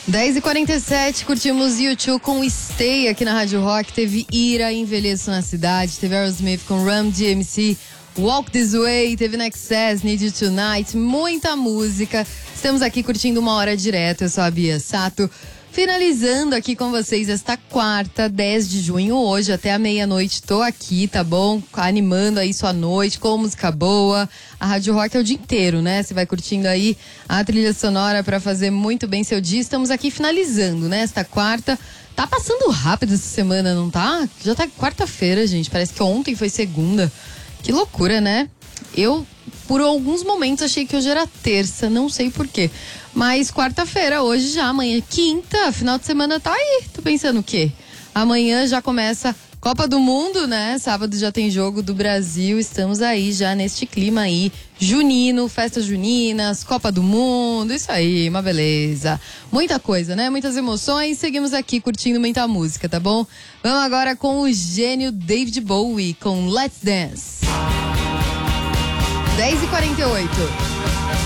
10h47, curtimos U2 com Stay aqui na Rádio Rock. Teve Ira, Envelheço na Cidade. Teve Aerosmith com Run DMC, Walk This Way. Teve Nexus, Need You Tonight. Muita música. Estamos aqui curtindo uma hora direto. Eu sou a Bia Sato. Finalizando aqui com vocês esta quarta, 10 de junho, hoje até a meia-noite tô aqui, tá bom? Animando aí sua noite com música boa. A Rádio Rock é o dia inteiro, né? Você vai curtindo aí a trilha sonora pra fazer muito bem seu dia. Estamos aqui finalizando, né? Esta quarta. Tá passando rápido essa semana, não tá? Já tá quarta-feira, gente. Parece que ontem foi segunda. Que loucura, né? Eu, por alguns momentos, achei que hoje era terça, não sei porquê. Mas quarta-feira, hoje já, amanhã, quinta, final de semana tá aí. Tô pensando o quê? Amanhã já começa Copa do Mundo, né? Sábado já tem jogo do Brasil. Estamos aí já neste clima aí. Junino, festas juninas, Copa do Mundo, isso aí, uma beleza. Muita coisa, né? Muitas emoções. Seguimos aqui curtindo muita música, tá bom? Vamos agora com o gênio David Bowie com Let's Dance. 10h48.